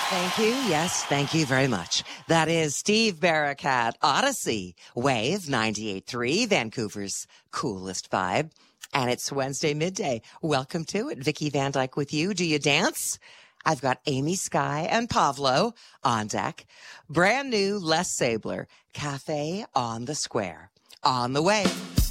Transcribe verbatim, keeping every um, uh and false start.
Thank you. Yes, thank you very much. That is Steve Barakat, Odyssey, Wave ninety-eight point three, Vancouver's coolest vibe. And it's Wednesday midday. Welcome to it. Vicky Van Dyke with you. Do you dance? I've got Amy Sky and Pavlo on deck. Brand new Les Sabler, Cafe on the Square. On the way.